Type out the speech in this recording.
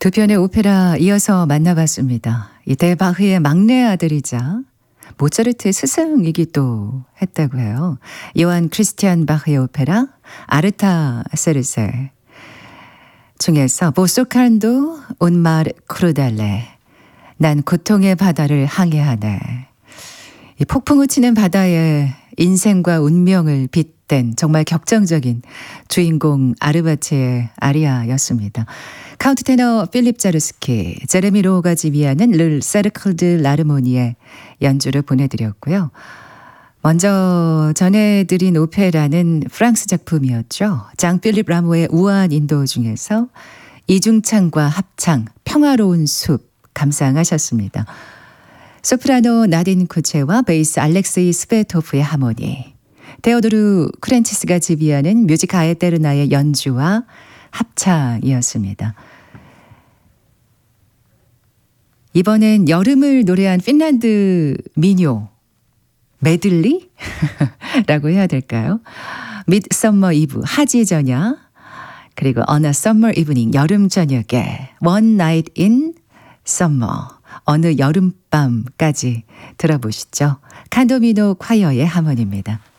두 편의 오페라 이어서 만나봤습니다. 이 대바흐의 막내 아들이자 모차르트의 스승이기도 했다고 해요. 요한 크리스티안 바흐의 오페라 아르타 세르세 중에서 보소칸도 온마르 크루달레 난 고통의 바다를 항해하네. 이 폭풍우 치는 바다에 인생과 운명을 빗댄 정말 격정적인 주인공 아르바체의 아리아였습니다. 카운트 테너 필립 자르스키, 제레미 로우가 지휘하는 르 세르클 드 라르모니의 연주를 보내드렸고요. 먼저 전해드린 오페라는 프랑스 작품이었죠. 장 필립 라모의 우아한 인도 중에서 이중창과 합창, 평화로운 숲 감상하셨습니다. 소프라노 나딘 쿠체와 베이스 알렉세이 스베토프의 하모니, 테오도르 크렌치스가 지휘하는 뮤직 아에테르나의 연주와 합창이었습니다. 이번엔 여름을 노래한 핀란드 민요 메들리? 라고 해야 될까요? 미드서머 이브, 하지 저녁, 그리고 On a Summer Evening, 여름 저녁에 One Night in Summer, 어느 여름밤까지 들어보시죠. 칸도미노 콰이어의 하모니입니다.